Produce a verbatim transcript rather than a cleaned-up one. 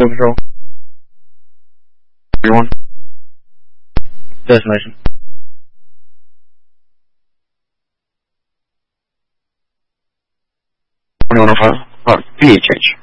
Control. Everyone. Destination. twenty-one oh five. Oh, immediate change.